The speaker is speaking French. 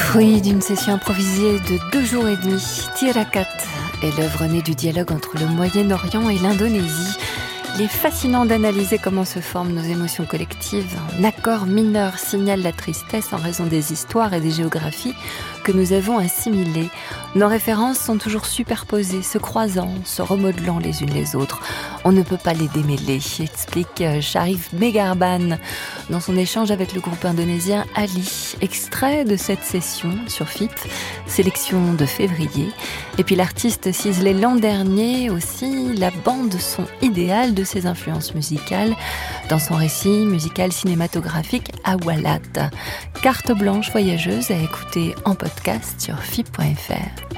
Fruit d'une session improvisée de 2 jours et demi, Tirakat est l'œuvre née du dialogue entre le Moyen-Orient et l'Indonésie. Il est fascinant d'analyser comment se forment nos émotions collectives. Un accord mineur signale la tristesse en raison des histoires et des géographies que nous avons assimilées. Nos références sont toujours superposées, se croisant, se remodelant les unes les autres. On ne peut pas les démêler, explique Sharif Megarban dans son échange avec le groupe indonésien Ali. Extrait de cette session sur FIP, sélection de février. Et puis l'artiste ciselé l'an dernier aussi la bande son idéale de ses influences musicales dans son récit musical cinématographique Awalat. Carte blanche voyageuse à écouter en podcast sur FIP.fr.